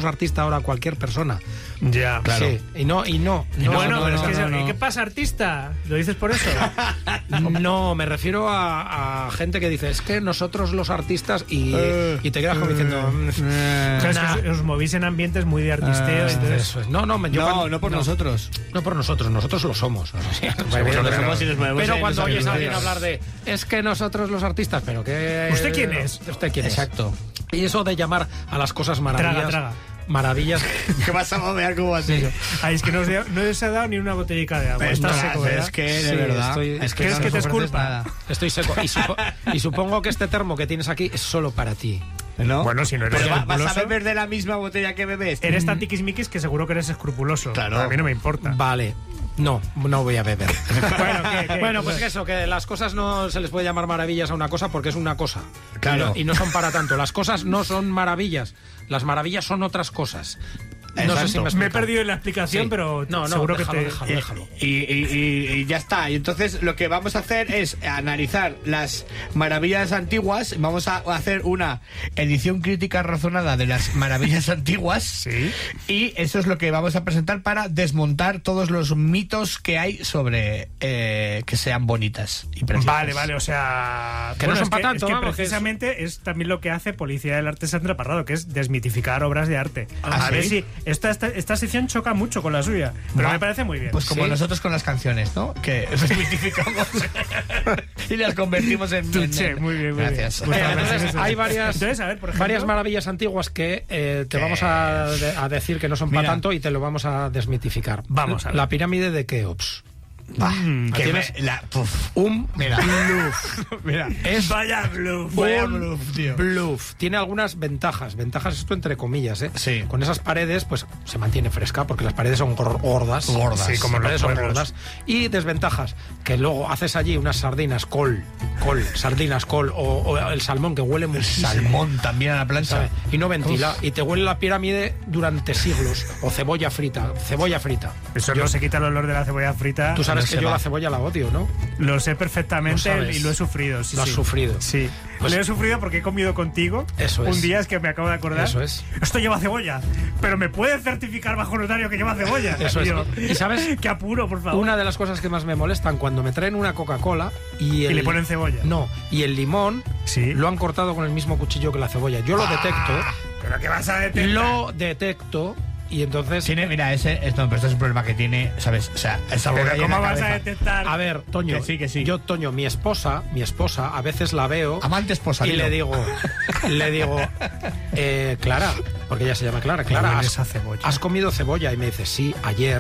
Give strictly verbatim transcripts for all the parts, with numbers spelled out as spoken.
llamamos artista ahora a cualquier persona. Ya, claro. Sí, y no, y no. no bueno, no, pero no, es que no, no, no. ¿qué pasa, artista? ¿Lo dices por eso? No, me refiero a, a gente que dice, es que nosotros los artistas, y, uh, y te quedas como diciendo... Uh, claro, es que os, os movís en ambientes muy de artisteo. Uh, entonces... eso es. No, no, yo no, cuando, no por no, nosotros. No por nosotros, nosotros lo somos. O sea, bueno, pero, pero, somos y nos movemos pero en cuando los oyes a alguien artistas. hablar de, es que nosotros los artistas, pero que... ¿Usted quién es? ¿Usted quién es? Exacto. Y eso de llamar a las cosas maravillas... Traga, traga. Maravillas. ¿Qué vas a mover como así? Sí. Ay, es que no os, he, no os he dado ni una botellica de agua. Pues Está no, seco, ¿verdad? es que de Sí, verdad. estoy, es que, ¿Crees no que te nos ofreces esculpa? nada. Estoy seco. Y, supo, y supongo que este termo que tienes aquí es solo para ti. ¿No? Bueno, si no eres Pero va- escrupuloso, vas a beber de la misma botella que bebes. eres tan tiquismiquis que seguro que eres escrupuloso. Claro. A mí no me importa. Vale. No, no voy a beber. Bueno, ¿qué, qué? Bueno, pues que eso, que las cosas no se les puede llamar maravillas a una cosa porque es una cosa. Claro. Y no, y no son para tanto. Las cosas no son maravillas. Las maravillas son otras cosas. No Exacto. sé si me, Me he perdido en la explicación, Sí. pero No, no, seguro déjalo, que te... déjalo, déjalo. Y, y- y- y ya está. Y entonces lo que vamos a hacer es analizar las maravillas antiguas. Vamos a hacer una edición crítica razonada de las maravillas antiguas. Sí. Y eso es lo que vamos a presentar para desmontar todos los mitos que hay sobre eh, que sean bonitas y preciosas. Vale, vale, o sea... Que no son es pa' que, tanto, es que vamos, que es- precisamente es... también lo que hace Policía del Arte Sandra Parrado, que es desmitificar obras de arte. ¿Ah, a sí? ver si... Esta, esta, esta sección choca mucho con la suya, pero Va. me parece muy bien. Pues como Sí. nosotros con las canciones, ¿no? Que desmitificamos y las convertimos en... Tuche, en- muy bien, muy Gracias. bien. Eh, Pues entonces, hay varias, Entonces, a ver, por ejemplo... varias maravillas antiguas que eh, te ¿Qué? vamos a, de- a decir que no son para Mira. tanto y te lo vamos a desmitificar. Vamos a ver. La pirámide de Keops. Va, Mm, que ¿tienes? me- la- puf. Un Mira. bluff. Mira. Es Vaya bluff. Vaya un bluff, tío. bluff. Tiene algunas ventajas. Ventajas esto entre comillas, ¿eh? Sí. Con esas paredes, pues se mantiene fresca porque las paredes son gor- gordas. Gordas. Sí, como Las paredes son pueblos. gordas. Y desventajas, que luego haces allí unas sardinas col, col, sardinas col o, o el salmón que huele muchísimo. Salmón también a la plancha. ¿Sabe? Y no ventila. Y te huele la pirámide durante siglos. O cebolla frita. Cebolla frita. Eso Yo- no se quita el olor de la cebolla frita. Tú sabes no que se yo va. la cebolla la odio, ¿no? Lo sé perfectamente Lo sabes. y lo he sufrido. Sí, Lo has sí. sufrido. Sí. Pues- lo he sufrido porque he comido contigo. Eso es. Un día es que me acabo de acordar. Eso es. Esto lleva cebolla. Pero me puede certificar bajo notario que lleva cebolla. Eso es. yo, ¿Y sabes? Qué apuro, por favor. Una de las cosas que más me molestan cuando me traen una Coca-Cola y, el- le ponen cebolla. No, y el limón Sí. lo han cortado con el mismo cuchillo que la cebolla. Yo lo detecto, Pero ¿qué vas a detectar? lo detecto y entonces... Tiene, mira, ese es, no, pero este es un problema que tiene, ¿sabes? O sea, esa Pero boca ¿cómo llena vas a cabeza. detectar? A ver, Toño, Que sí, que sí. yo, Toño, mi esposa, mi esposa, a veces la veo Amante esposa. y dilo. le digo, le digo, eh, Clara, porque ella se llama Clara, Clara, huele has, esa cebolla. ¿has comido cebolla? Y me dice, sí, ayer.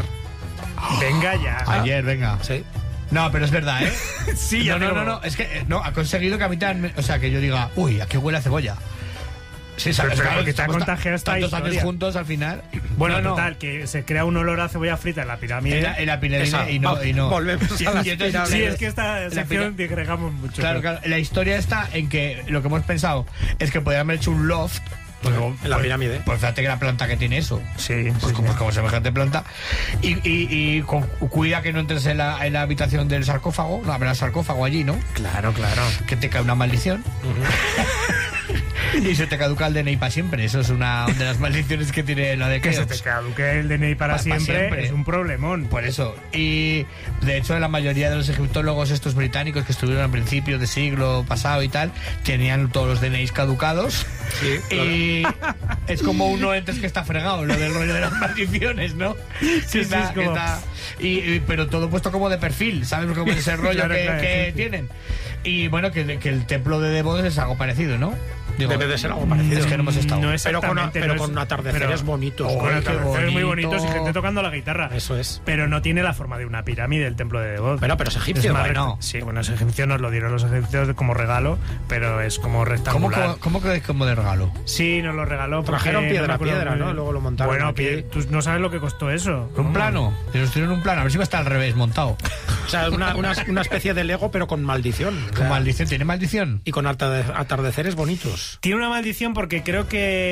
Venga ya. Ayer, venga. Sí. No, pero es verdad, ¿eh? Sí, ya no, no, tengo- no, no, es que eh, no, ha conseguido que a mí también, o sea, que yo diga, uy, ¿a qué huele a cebolla? Sí, Pero- pero porque te ha estamos ta- contagiado esta tantos años historia. juntos al final. Bueno, No, no. total, que se crea un olor a cebolla frita en la pirámide. En la, en la pirámide Esa, y no, va- y no. volvemos Y- a las y entonces- pirámides. Sí, es que esta la sección pira- digregamos mucho. Claro, claro. La historia está en que lo que hemos pensado es que podrían haber hecho un loft. Pues, En la pirámide. Pues fíjate que la planta que tiene eso. Sí, Pues sí, como, sí. como semejante planta. Y, y, y con- cuida que no entres en la, en la habitación del sarcófago. No habrá sarcófago allí, ¿no? Claro, claro. Que te cae una maldición. Y se te caduca el D N I para siempre. Eso es una de las maldiciones que tiene la de Que se Keops. te caduque el D N I para Pa- pa siempre, siempre. es un problemón. Por eso. Y de hecho, la mayoría de los egiptólogos estos británicos que estuvieron a principios del siglo pasado y tal, tenían todos los D N Is caducados. Sí, Y es como uno entres que está fregado, lo del rollo de las maldiciones, ¿no? Sí, Que sí, está- es como- que está- y, y- pero todo puesto como de perfil, ¿sabes cómo es ese rollo Claro, que, claro, que sí, sí. tienen? Y bueno, que, que el templo de Devos es algo parecido, ¿no? Digo, Debe de ser algo parecido. Es que no hemos estado. No Pero con, exactamente, pero no es- con atardeceres pero- bonitos. Oh, Con qué atardeceres muy bonito. bonitos y gente tocando la guitarra. Eso es. Pero no tiene la forma de una pirámide el templo de Devot. Bueno, pero es egipcio, más bueno. rec- Sí, bueno, los egipcios nos lo dieron los egipcios como regalo, pero es como ¿Cómo, rectangular. cómo, cómo que es como de regalo? Sí, nos lo regaló. porque Trajeron piedra no me a acuerdo piedra, muy ¿no? bien. Luego lo montaron Bueno, aquí. pie- tú no sabes lo que costó eso. ¿Un plano? Que nos dieron un plano, a ver si va a estar al revés montado. O sea, una, una, una especie de Lego, pero con maldición. O Con sea, maldición, ¿tiene maldición? Y con atarde- atardeceres bonitos. euros. Tiene una maldición porque creo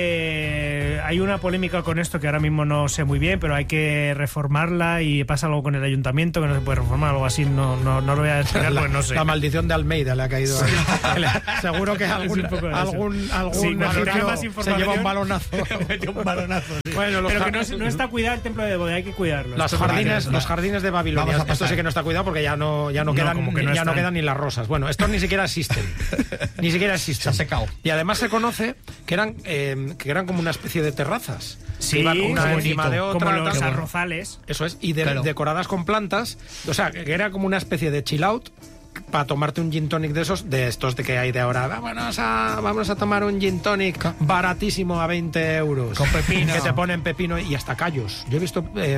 que hay una polémica con esto que ahora mismo no sé muy bien, pero hay que reformarla y pasa algo con el ayuntamiento que no se puede reformar, algo así, no, no, no lo voy a explicar, pues no sé. La maldición de Almeida le ha caído ahí. Seguro que algún, algún, algún sí, egipcio se lleva un balonazo. un balonazo. Sí. Bueno, los pero que no, no está cuidado el templo de Bodh, hay que cuidarlo. Los jardines, los jardines de Babilonia, esto sí que no está cuidado porque ya no, ya no, no quedan, que no ya no quedan ni las rosas. Bueno, estos ni siquiera existen. Ni siquiera existen. Se ha secado. Y además se conoce que eran, eh, que eran como una especie de terrazas. Sí, iban una encima de otra. Como los tal, arrozales. Eso es, y de, claro. decoradas con plantas. O sea, que era como una especie de chill out para tomarte un gin tonic de esos, de estos de que hay de ahora. Vámonos a, vamos a tomar un gin tonic baratísimo a veinte euros. Con pepino. Que te ponen pepino y hasta callos. Yo he visto... Eh,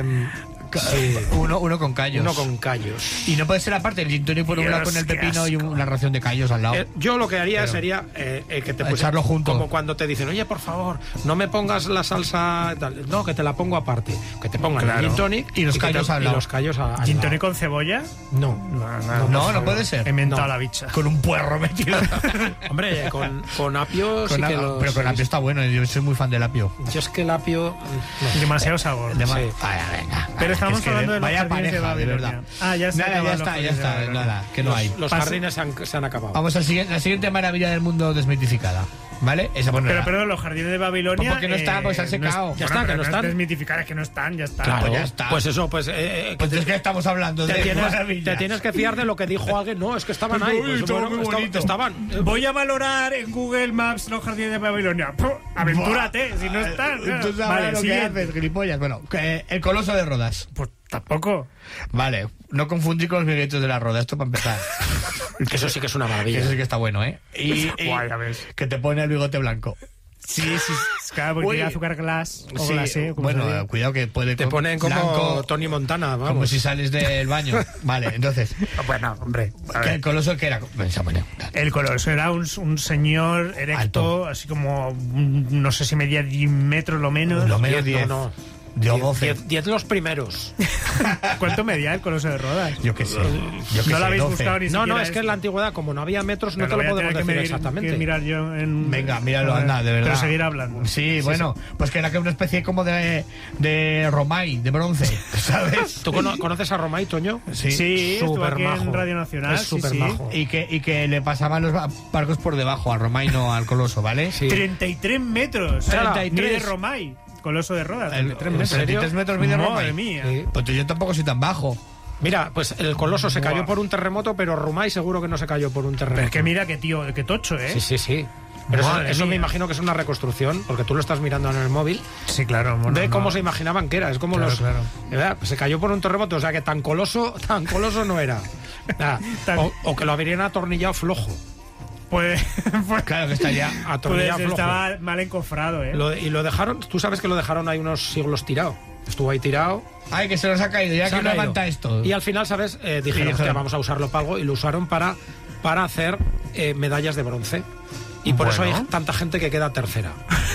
sí, uno, uno con callos. Uno con callos. Y no puede ser aparte el gin tonic por un lado con el pepino y una ración de callos al lado. Eh, yo lo que haría Pero, sería eh, eh, que te pusieras echarlo junto. Como cuando te dicen, oye, por favor, no me pongas la salsa tal. No, que te la pongo aparte. Que te pongan claro. el gin tonic y los y callos te, al lado. Y los callos a, ¿Gin tonic con cebolla? No. No, no, no, no puede ser. He inventado no. la bicha. Con un puerro metido. Hombre, con, con apio con sí a, que los, Pero con apio está bueno, yo soy muy fan del apio. Yo es que el apio... No. Demasiado sabor. Dema sí. Vaya, venga. Pero estamos es que hablando de los vaya jardines pareja, de Babilonia. de verdad. Ah, ya, nada, ya está, ya está, nada, que no los, hay. Los Pase. jardines se han, se han acabado. Vamos a la siguiente, la siguiente maravilla del mundo desmitificada. ¿Vale? Esa, bueno, pero, era. pero los jardines de Babilonia. Porque no están, pues se han secado. No, Ya bueno, está, que no no están. Es desmitificar, es que no están, ya está. Claro, pues ya está. Pues eso, pues... Eh, Pues es que estamos hablando te, de tienes, maravillas. te tienes que fiar de lo que dijo alguien. No, es que estaban ahí. Uy, Pues, todo bueno, muy esta- bonito. estaban... eh, Voy a valorar en Google Maps los jardines de Babilonia. ¡Puh! Aventúrate, si no están. claro. Entonces ahora Vale, lo que siguiente. haces, gilipollas. Bueno, que el coloso de Rodas. Pues tampoco. Vale, no confundir con los miguelitos de la Roda, esto para empezar. Que eso sí que es una maravilla. Eso sí que está bueno, ¿eh? Y, y Guay, ya ves. que te pone el bigote blanco. Sí, sí, claro, porque Uy. tiene azúcar glass o Sí, glacé, o como se bueno, diga. cuidado que puede... Te ponen como blanco, Tony Montana, vamos. como si sales del baño. Vale, entonces... Bueno, hombre. a que ver. el coloso que era... Pensá, bueno, El coloso era un, un señor erecto, Alto. así como, mm, no sé si medía diez metros lo menos. lo menos Diez, diez. no, no. Dio Diez- doce. diez- diez los primeros. ¿Cuánto medía el coloso de Rodas? Yo qué sé. Yo qué No sé, lo habéis doce. buscado ni No, no, siquiera es que en la antigüedad, como no había metros, no Me te lo voy a podemos tener decir que medir- exactamente. que mirar yo en... Venga, míralo, A ver, anda, de verdad. Pero seguir hablando. Sí, bueno, pues que era que una especie como de, de Romay, de bronce, ¿sabes? ¿Tú cono- conoces a Romay, Toño? Sí, estuvo súper aquí majo. en Radio Nacional. Es sí, súper sí. majo. Y que, y que le pasaban los ba- barcos por debajo, al Romay no al coloso, ¿vale? Sí. treinta y tres metros. treinta y tres. Mide Romay. Coloso de Rodas. El- treinta y tres ¿en metros. serio? treinta y tres metros mide Madre Romay. mía. Sí. Pues yo tampoco soy tan bajo. Mira, pues el Coloso se cayó Buah. por un terremoto, pero Romay seguro que no se cayó por un terremoto. Pero es que mira qué tío, qué tocho, ¿eh? Sí, sí, sí. Pero eso, Madre eso me mía. imagino que es una reconstrucción, porque tú lo estás mirando en el móvil, Sí, claro. bueno, de cómo no. se imaginaban que era. Es como Claro, los... claro. ¿verdad? Pues se cayó por un terremoto, o sea que tan coloso, tan coloso no era. Nada. Tan- O, o que lo habrían atornillado flojo. Pues, pues, Claro que está ya. pues Atornillado flojo. estaba mal encofrado, ¿eh? Lo- y lo dejaron, tú sabes que lo dejaron ahí unos siglos tirado. Estuvo ahí tirado. Ay, que se nos ha caído, ya se que ha caído. levanta esto. Y al final, ¿sabes? Eh, dijeron, Y dijeron- "Hostia, vamos a usarlo para algo", y lo usaron para, para hacer eh, medallas de bronce. Y por Bueno. eso hay tanta gente que queda tercera.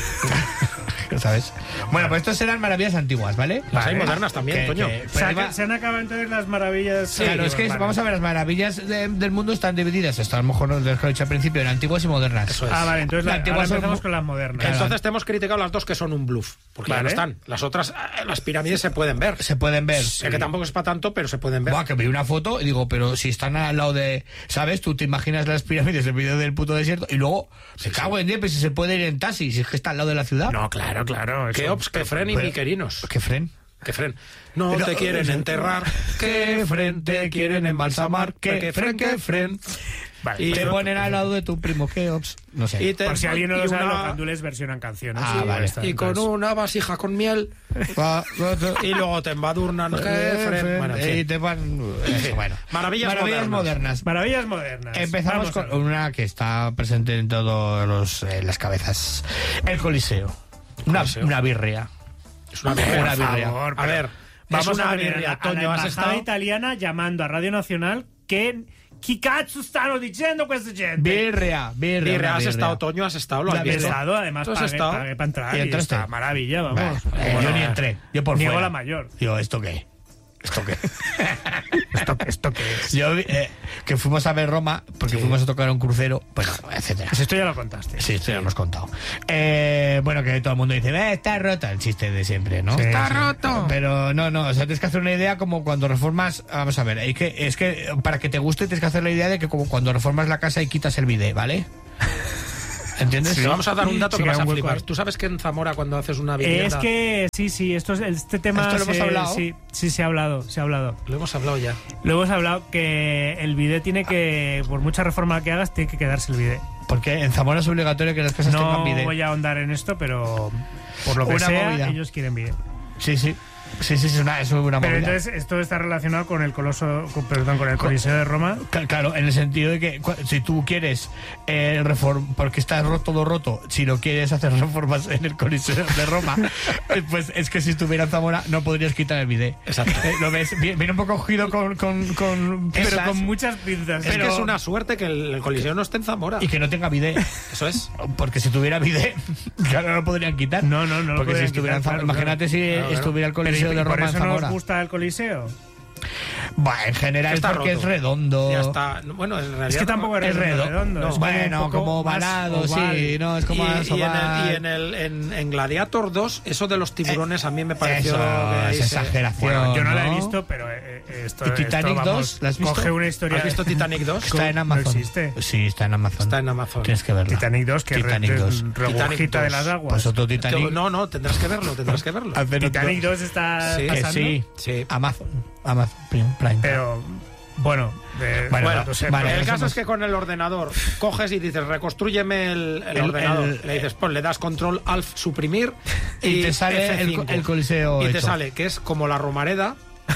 ¿Sabes? Bueno, pues estos serán maravillas antiguas, ¿vale? Las hay Vale. modernas también, Que- Toño. que- Se, pero aca- va- se han acabado entonces las maravillas. Claro, es que Vale. vamos a ver, las maravillas de- del mundo están divididas. Esto a lo mejor no lo he dicho al principio, en antiguas y modernas. Eso es. Ah, vale, entonces La la, antigua ahora son empezamos mu- con las modernas. Claro. Entonces te hemos criticado las dos que son un bluff. Porque ya Vale. no están. Las otras, eh, las pirámides se pueden ver. Se pueden ver. Sé que tampoco es para tanto, pero se pueden ver. Buah, que vi una foto y digo, pero si están al lado de... ¿Sabes? Tú te imaginas las pirámides en medio del puto desierto y luego se cago en diez, pero si se puede ir en taxi, si es que está al lado de la ciudad. No, claro, claro. Que eso- ops, que fren y pero- miquerinos. ¿Qué fren? Que fren. No Pero- te quieren enterrar. Que fren te quieren embalsamar. Que fren, que fren. Vale, Y te no- ponen al lado de tu primo, ¿qué ops? No sé. Y te- por si alguien no y lo sabe, una- los gandules versionan canciones. Ah, Sí, vale. está, Y con entonces- una vasija con miel. Va, va, va. Y luego te embadurnan. Que Eh, fren. fren, Bueno, en eh, fin. y te van... Eso, bueno. Maravillas modernas. modernas. Maravillas modernas. Empezamos Vamos a con ver. una que está presente en todas las cabezas. El Coliseo. Una, Coliseo. una birria. Es una Por birria. Una birria. favor, A pero- ver, Vamos es una a ver, birria, a la Toño, has embajada estado... italiana llamando a Radio Nacional que chi cazzo stanno dicendo questa gente. Birria, birria. Birria, una has birria. estado, Toño, has estado, lo Una has He visto. estado, además ¿Tú has pagué, estado? pagué para entrar ¿Y y, entraste? está maravilla, vamos. Bah, eh, Como yo no. ni entré. Yo por Niego fuera. la mayor. Digo, ¿esto qué? ¿Esto qué? ¿Esto, esto qué es? Yo, eh, que fuimos a ver Roma, porque Sí. fuimos a tocar un crucero, bueno, etcétera. Pues esto ya lo contaste. Sí, esto ya lo hemos contado. Eh, bueno, que todo el mundo dice, eh, está roto, el chiste de siempre, ¿no? Sí, ¡Está sí. roto! Pero no, no, o sea, tienes que hacer una idea como cuando reformas, vamos a ver, hay que, es que para que te guste tienes que hacer la idea de que como cuando reformas la casa y quitas el bidet, ¿vale? ¿Entiendes? Te vamos a dar un dato Sí, que vas a un hueco flipar. ahí. Tú sabes que en Zamora cuando haces una vivienda... Es que sí, sí, esto es, este tema ¿Esto lo hemos se- hablado? Sí, sí, se ha hablado, se ha hablado. Lo hemos hablado ya. Luego hemos hablado que el bidet tiene que, por mucha reforma que hagas, tiene que quedarse el bidet. Porque en Zamora es obligatorio que las casas tengan No bidet. voy a ahondar en esto, pero por lo que Una sea, movida. ellos quieren bidet. Sí, sí. Sí, sí, sí, es una, es una Pero movida. entonces esto está relacionado con el coloso, con- perdón, con el Coliseo de Roma. Cl- Claro, en el sentido de que cua- si tú quieres eh, reform porque está ro- todo roto, si no quieres hacer reformas en el Coliseo de Roma, eh, pues es que si estuviera en Zamora no podrías quitar el bidet. Exacto. Eh, ¿Lo ves? Viene viene un poco cogido con, con, con Pero pinzas con muchas pinzas. Es Pero- que es una suerte que el, el Coliseo no esté en Zamora. y que no tenga bidet. Eso es. Porque si tuviera bidet, claro, no lo podrían quitar. No, no, no lo Porque si podrían estuviera en quitar, Zamora, claro, imagínate si Claro, claro. estuviera el Pero, Coliseo ¿y de por Roma en eso no Zamora. os gusta el Coliseo? Bah, en general es Está porque roto. es redondo. Ya está. Bueno, en realidad Es que tampoco es Es redondo. redondo. redondo. No. Es Bueno, un poco como más ovalado, oval. sí, no, es Y, como más y en, el, oval. y en, el, en, en Gladiator dos, eso de los tiburones a mí me pareció... Eso, que ahí es se- exageración. Bueno, yo no, la he ¿no? visto, pero eh, eh, esto, ¿Y Titanic esto, vamos, dos? ¿La has visto? Coge una historia. ¿Has visto Titanic dos? Está en No Amazon. existe. Sí, está en Amazon. Está en Amazon. Tienes que verla. Titanic dos, que Titanic re- dos. regurgita Titanic de dos. las aguas. Pues otro Titanic. No, no, tendrás que verlo, tendrás que verlo. Hace no- Titanic dos está Sí, Que pasando. sí. Sí. Amazon. Amazon Prime. Prime. Pero, bueno, eh, Bueno, Bueno, no sé, vale, pero- el eso caso hemos- es que con el ordenador coges y dices, reconstrúyeme el, el El- ordenador. el- le dices, pon, le das control alt suprimir Y te sale F cinco. el- el Coliseo Y te hecho. sale que es como la Romareda.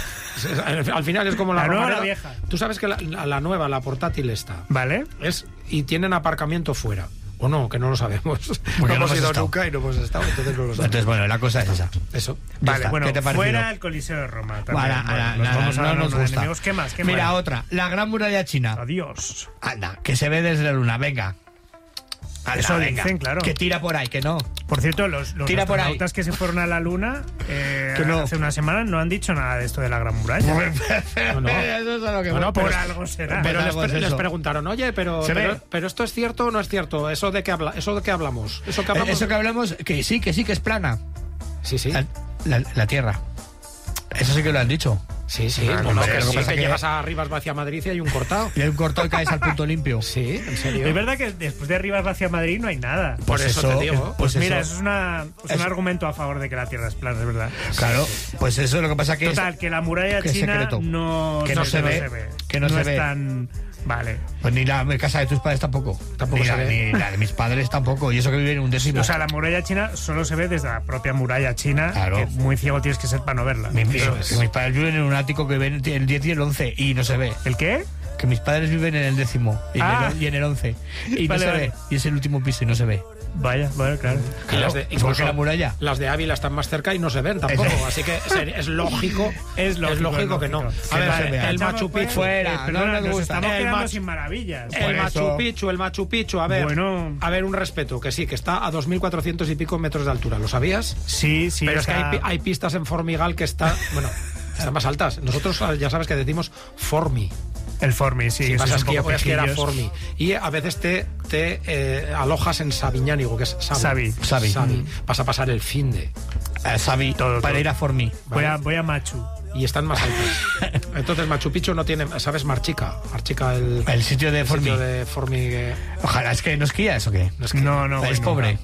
Al final es como la, La nueva o Romareda. la vieja. Tú sabes que la, la- la nueva, la portátil esta, ¿Vale? es y tienen aparcamiento fuera. O no, que no lo sabemos. No no hemos hemos ido estado. nunca y no hemos estado, entonces no lo sabemos. Entonces, bueno, la cosa es esa. Eso. Ya Vale, está. bueno, ¿Qué te ha parecido? fuera el Coliseo de Roma. También. Ahora, Bueno, ahora, nos nada, vamos a no dar nos unos gusta. enemigos. ¿Qué más? ¿Qué Mira, más? otra. La Gran Muralla China. Adiós. Anda, que se ve desde la luna. Venga. Anda, Eso venga. dicen, claro. Que tira por ahí, que no. Por cierto, los, los Tira por ahí. astronautas que se fueron a la Luna eh, Que no. hace una semana no han dicho nada de esto de la Gran Muralla. No, no. Eso es a lo que No, no, voy. por pero- algo será. Pero Pues les, algo es pre- les eso. preguntaron, oye, pero, Se pero, ve. pero esto es cierto o no es cierto. ¿Eso de qué habla, eso de qué hablamos? ¿Eso que Eh, hablamos? Eso que hablamos, que sí, que sí, que es plana. Sí, sí. La, la- la Tierra. Eso sí que lo han dicho. Sí, sí. No, No, no, no, pero que lo que sí, pasa que que- llegas a Rivas hacia Madrid y hay un cortado. Y hay un cortado y caes al punto limpio. Sí, en serio. Es verdad que después de Rivas hacia Madrid no hay nada. Por eso te digo. Pues, pues mira, eso. eso es, una, es un Eso. argumento a favor de que la Tierra es plana, es verdad. Claro, pues eso lo que pasa que Total, es que la muralla que es china secreto. no, Que no se ve, que no se es ve. tan... Vale. pues ni la casa de tus padres tampoco. Tampoco ni, se la, ve. ni la de mis padres tampoco. Y eso que viven en un décimo. O sea, la muralla china solo se ve desde la propia muralla china. Claro. Que muy ciego tienes que ser para no verla. Mi- mi- Eso es. que mis padres viven en un ático que ven el diez y el once y no se ve. ¿El qué? Que mis padres viven en el décimo y, Ah. en, el, y en el once. Y Vale, no se vale. ve. Y es el último piso y no se ve. Vaya, bueno, claro. Y las de, Claro, incluso porque la muralla. las de Ávila están más cerca y no se ven tampoco. Eso. Así que se- es lógico, Es lógico, es que no. lógico. A ver, no se vea. el Echamos Machu fuera- Picchu. Fuera, Eh, no perdona, nos nos gusta. estamos El quedando Machu- sin maravillas. Por El eso. Machu Picchu, el Machu Picchu, a ver, Bueno. a ver, un respeto, que sí, que está a dos mil cuatrocientos y pico metros de altura, ¿lo sabías? Sí, sí. Pero o es que sea, hay, pi- hay pistas en Formigal que está, bueno, están más altas. Nosotros ya sabes que decimos Formi. El Formi, sí. Si que pasa sois es un que, poco es que era pijillos. Formi. Y a veces te, te eh, alojas en Sabiñánigo, que es Sabi. Sabi. Sabi. Vas a pasar el fin de. Eh, Sabi, Todo, para todo. ir a Formi. Voy a, voy a Machu. Y están más altas. Entonces Machu Picchu no tiene, ¿sabes? Marchica. Marchica, el, El sitio de el Formi. sitio de Formi. que- Ojalá, es que no esquía eso, ¿qué? no es que- No, no. Es bueno. pobre.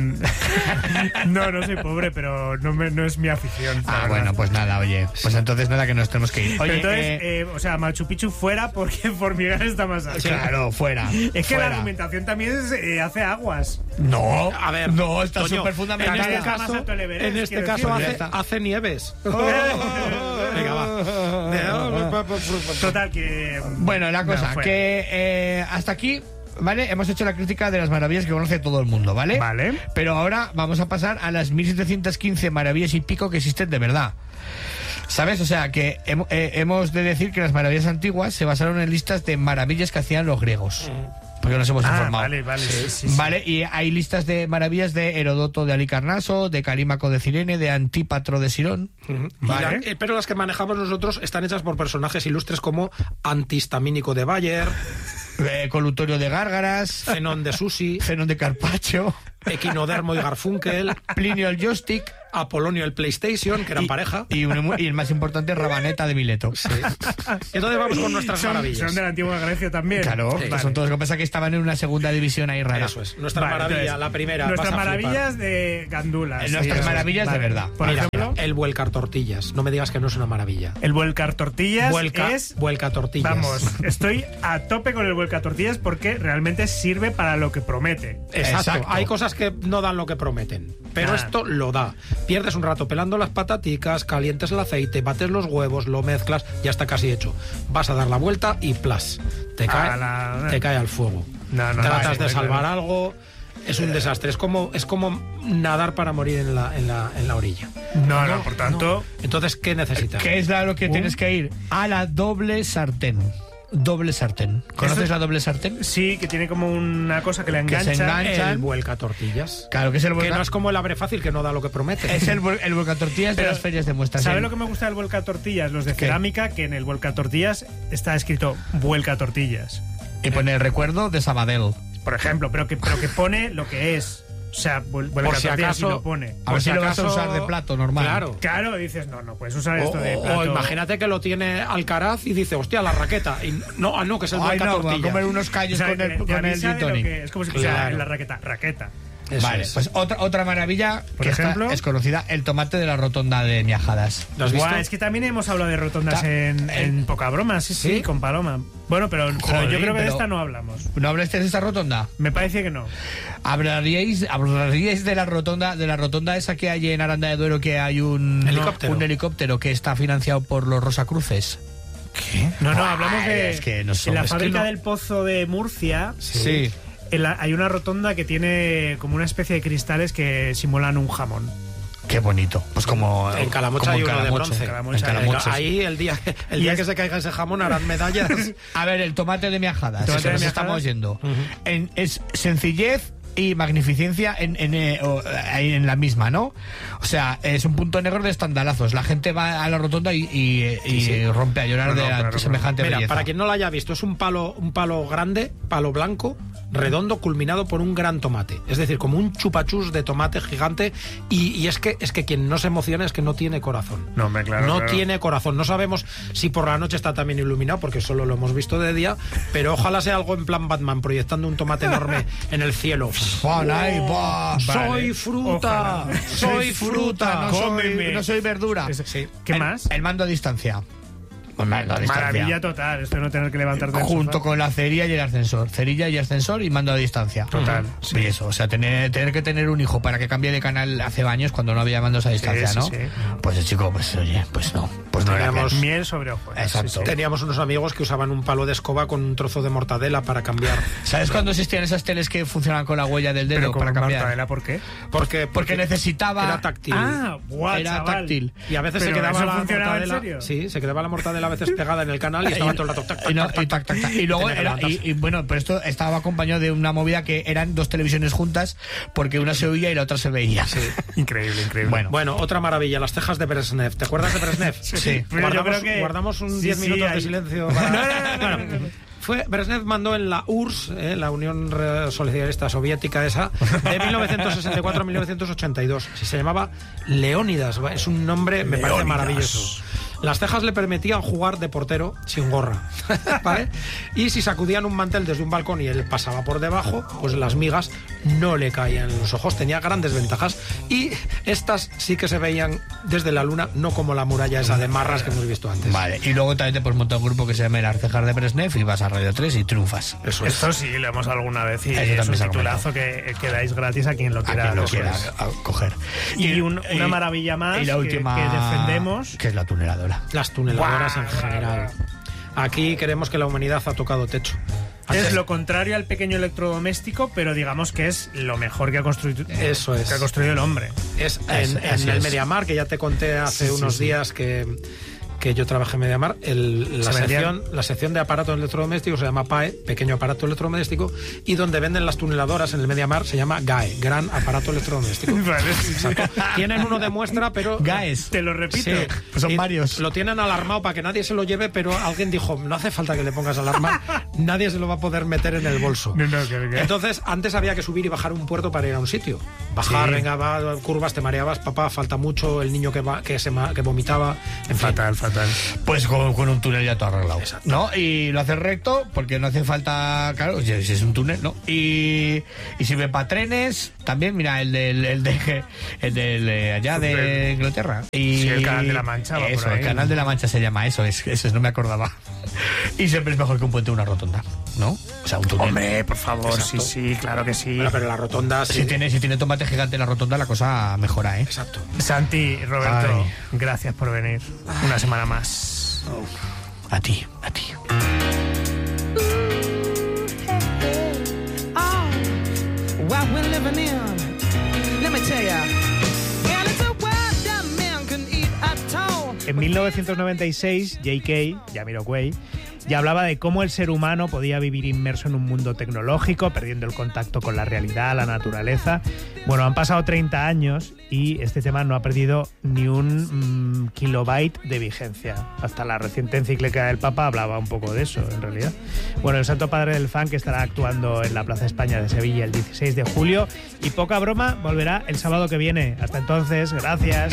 No, no soy pobre, pero no, me- no es mi afición. la Ah, verdad. bueno, pues nada, oye. Pues entonces nada, que nos tenemos que ir. Pero Oye, entonces, eh, eh, o sea, Machu Picchu fuera porque Formigal está más alto. claro, fuera. Es que fuera. la argumentación también es, eh, hace aguas. No, A ver, no, está Toño, súper en fundamental. este Está más caso, alto el Everest, en este quiero caso decir. Ya hace, está. hace nieves. Venga, va. Total, que... Bueno, la cosa, No, fuera. que eh, hasta aquí, ¿vale? Hemos hecho la crítica de las maravillas que conoce todo el mundo, ¿vale? Vale. Pero ahora vamos a pasar a las mil setecientas quince maravillas y pico que existen de verdad. ¿Sabes? O sea, que hem- eh, hemos de decir que las maravillas antiguas se basaron en listas de maravillas que hacían los griegos. porque nos hemos Ah, informado. vale, vale. Sí, sí, sí. Vale, y hay listas de maravillas de Herodoto de Alicarnaso, de Calímaco de Cirene, de Antípatro de Sirón. Ujú. Vale. Y la- eh, pero las que manejamos nosotros están hechas por personajes ilustres como Antihistamínico de Bayer, Eh, Colutorio de Gárgaras, Zenón de Susi, Zenón de Carpaccio, Equinodermo y Garfunkel, Plinio el Joystick Apolonio el PlayStation, que eran y, pareja. y, un- y el más importante, Rabaneta de Mileto. Sí. Entonces vamos con nuestras Son, maravillas. son de la antigua Grecia también. Claro, Sí. que Vale. son todos, lo que pasa es que estaban en una segunda división ahí rara. Eso es. Nuestra Vale, maravilla, entonces, la primera. Nuestras vas a flipar. maravillas de gandulas. Eh, nuestras Sí, maravillas de vale. verdad. Por Mira, ejemplo, el vuelcar tortillas. No me digas que no es una maravilla. el vuelcar tortillas Vuelca, es... vuelca tortillas. Vamos, estoy a tope con el vuelca tortillas porque realmente sirve para lo que promete. Exacto. Exacto. Hay cosas que no dan lo que prometen, pero Ah. esto lo da. Pierdes un rato pelando las pataticas, calientes el aceite, bates los huevos, lo mezclas, ya está casi hecho. Vas a dar la vuelta y plas, te cae, A la- te cae al fuego. No, no, Tratas no, de sí, salvar claro. algo, es un desastre. Es como, es como nadar para morir en la, en la, en la orilla. No, no, por tanto... Entonces, ¿qué necesitas? ¿Qué es la- lo que Un- tienes que ir? A la doble sartén. Doble sartén. ¿Conoces Esto- la doble sartén? Sí, que tiene como una cosa que le Que se engancha. engancha. El vuelca tortillas. Claro, que es el Que volcán. no es como el abre fácil que no da lo que promete. Es el, vol- el volcatortillas de Pero, las ferias de muestras. ¿Sabes El- lo que me gusta del vuelca tortillas? Los de ¿Qué? cerámica, que en el vuelca tortillas está escrito vuelca tortillas. Y pone el recuerdo de Sabadell. Por ejemplo, pero que, pero que pone lo que es. O sea, vuel- vuelca Por si tortillas y acaso- lo pone. A ver Por si si lo vas a acaso- usar de plato normal. Claro. Claro, dices, no, no puedes usar O, esto de o- plato. o imagínate que lo tiene Alcaraz y dice, hostia, la raqueta. Y no, ah, no, que es el Ay, vuelca no, voy a tortillas. comer unos O callos sea, con que el, te con el avisa gin de lo tonic. que- es como si pusiera Claro. en la raqueta. Raqueta. Eso Vale, es. pues otra, otra maravilla Por que esta ejemplo. es conocida, el tomate de la rotonda de Miajadas. ¿Lo has visto? Buah, es que también hemos hablado de rotondas Ta- en, en poca broma, sí, sí, ¿Sí? con Paloma. Bueno, pero, pero Joder, yo creo que de pero- esta no hablamos. ¿No hablaste de esta rotonda? Me parece que no. ¿Hablaríais, hablaríais de la rotonda de la rotonda esa que hay en Aranda de Duero, que hay un Helicóptero. un helicóptero que está financiado por los Rosacruces? ¿Qué? No, no, hablamos de. Es que no en somos- la es que fábrica no- del Pozo de Murcia Sí. en la- hay una rotonda que tiene como una especie de cristales que simulan un jamón. Qué bonito. Pues como En Calamocha como hay en uno de Calamocha. bronce. En Calamocha, Calamocha, sí. Ahí el día, el día es- que se caiga ese jamón harán medallas. A ver, el tomate de Miajadas. Tomate Eso de nos Miajadas. estamos yendo. En- es sencillez y magnificencia en, en, eh, o, ahí en la misma, ¿no? O sea, es un punto negro de estandalazos. La gente va a la rotonda y, y- y rompe a llorar No, no, de la claro, semejante Mira, belleza. para quien no lo haya visto, es un palo, un palo grande, palo blanco, redondo, culminado por un gran tomate. Es decir, como un chupachus de tomate gigante. Y, y es que es que quien no se emociona es que no tiene corazón. No, hombre, claro, No claro. tiene corazón. No sabemos si por la noche está también iluminado, porque solo lo hemos visto de día. Pero ojalá sea algo en plan Batman, proyectando un tomate enorme en el cielo. Pon ahí, buah. Soy fruta, Ojalá. soy fruta. no soy, Cómeme. no soy verdura. Es- Sí. ¿Qué El- más? El mando a distancia. El mando a distancia. Maravilla total, esto de no tener que levantarte del Junto sofá. con la cerilla y el ascensor. Cerilla y ascensor y mando a distancia. Total, Ujú. sí. Y eso, o sea, tener, tener que tener un hijo para que cambie de canal hace años cuando no había mandos a distancia, sí, ¿no? sí. Pues el chico, pues oye, pues no. Pues no era Teníamos- plan. Miel sobre hojuelas. Exacto. sí, sí. Teníamos unos amigos que usaban un palo de escoba con un trozo de mortadela para cambiar. ¿Sabes cuándo existían esas teles que funcionan con la huella del dedo Pero con para cambiar? mortadela, ¿por qué? Porque, Porque necesitaba... era táctil. Ah, guau, Era chaval. táctil. Y a veces se Pero quedaba ¿eso la funcionaba en mortadela. serio? Sí, se quedaba la mortadela a veces pegada en el canal y estaba todo el rato. tac, tac, Y, no, tac, y tac, tac, tac, tac. Y luego tenía que era, y, levantarse. y bueno, pero esto estaba acompañado de una movida que eran dos televisiones juntas porque una se oía y la otra se veía. Increíble, increíble. Bueno. Bueno, otra maravilla, las cejas de Brezhnev. ¿Te acuerdas de Brezhnev? Sí. Pero yo Guardamos, creo que- guardamos un sí, diez sí, minutos de ahí- silencio. Para... No, no, no, no, no, no. Fue, Brezhnev mandó en la U R S S, eh, la Unión Re- Socialista Soviética esa, de mil novecientos sesenta y cuatro a mil novecientos ochenta y dos. Se llamaba Leónidas. Es un nombre, me parece Leónidas. maravilloso. Las cejas le permitían jugar de portero sin gorra, ¿vale? Y si sacudían un mantel desde un balcón y él pasaba por debajo, pues las migas no le caían en los ojos. Tenía grandes ventajas. Y estas sí que se veían desde la luna, no como la muralla esa de marras que hemos visto antes. Vale, y luego también te puedes montar un grupo que se llama Las Cejas de Brezhnev y vas a Radio tres y triunfas. Eso es. Esto sí, lo hemos alguna vez y Eso es también un se ha titulazo que, que dais gratis a quien lo A quiera. quien lo Eso quiera es. a- coger. Y un- una maravilla más y la que- última, que defendemos. que es la tuneladora. Las tuneladoras Guau, en general. Aquí creemos que la humanidad ha tocado techo. Es lo contrario al pequeño electrodoméstico, pero digamos que es lo mejor que ha construido, Eso es. que ha construido el hombre. Es Es- en, en así el es. Mediamar, que ya te conté hace Sí, sí, unos sí. días que, que yo trabajé en MediaMarkt, el, la, Se vendían- sección, la sección de aparatos electrodomésticos se llama P A E, pequeño aparato electrodoméstico, y donde venden las tuneladoras en el MediaMarkt se llama G A E, gran aparato electrodoméstico. Vale, sí, sí. Exacto. Tienen uno de muestra, pero... Gaes. Te lo repito. Sí, Pues son y varios. Lo tienen alarmado para que nadie se lo lleve, pero alguien dijo, no hace falta que le pongas alarma, nadie se lo va a poder meter en el bolso. No, no, que- que- Entonces, antes había que subir y bajar un puerto para ir a un sitio. Bajar, Sí. venga, va, curvas, te mareabas, papá, falta mucho, el niño que, va, que, se, ma- que vomitaba, en fin. Fatal, fatal. Pues con, con un túnel ya todo arreglado. Exacto. ¿No? Y lo haces recto porque no hace falta, claro, si si es un túnel, ¿no? Y, y sirve para trenes, también, mira, el del, el de, el del eh, allá de Inglaterra. Y, Sí, el Canal de la Mancha va por Eso, ahí. el Canal de la Mancha se llama eso, es, eso no me acordaba. Y siempre es mejor que un puente o una rotonda, ¿no? O sea, un túnel. Hombre, por favor, Exacto. sí, sí, claro que sí. Bueno, pero la rotonda sí. Si tiene, si tiene tomate gigante en la rotonda, la cosa mejora, ¿eh? Exacto. Santi, Roberto, Ay. gracias por venir una semana más. A ti, a ti. Oh, what we're living in. Let me tell ya. And it's a world that man can eat at all. En mil novecientos noventa y seis, J K, Jamiroquai, ya hablaba de cómo el ser humano podía vivir inmerso en un mundo tecnológico, perdiendo el contacto con la realidad, la naturaleza. Bueno, han pasado treinta años y este tema no ha perdido ni un mm, kilobyte de vigencia. Hasta la reciente encíclica del Papa hablaba un poco de eso, en realidad. Bueno, el Santo Padre del Funk estará actuando en la Plaza España de Sevilla el dieciséis de julio y poca broma, volverá el sábado que viene. Hasta entonces, gracias.